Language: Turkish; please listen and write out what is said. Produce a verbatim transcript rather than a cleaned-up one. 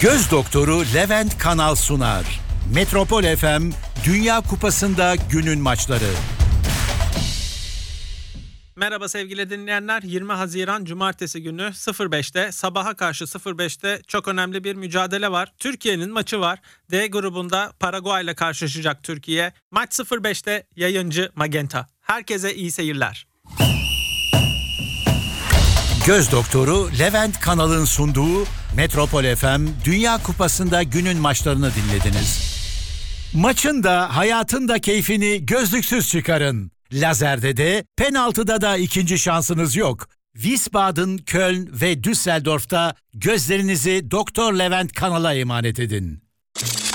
Göz doktoru Levent Kanal sunar. Metropol F M Dünya Kupası'nda günün maçları. Merhaba sevgili dinleyenler. yirmi Haziran Cumartesi günü sıfır beşte sabaha karşı sıfır beşte çok önemli bir mücadele var. Türkiye'nin maçı var. D grubunda Paraguay ile karşılaşacak Türkiye. Maç sıfır beşte yayıncı Magenta. Herkese iyi seyirler. Göz doktoru Levent Kanal'ın sunduğu Metropol F M Dünya Kupası'nda günün maçlarını dinlediniz. Maçın da hayatın da keyfini gözlüksüz çıkarın. Lazerde de penaltıda da ikinci şansınız yok. Wiesbaden, Köln ve Düsseldorf'ta gözlerinizi Doktor Levent Kanal'a emanet edin.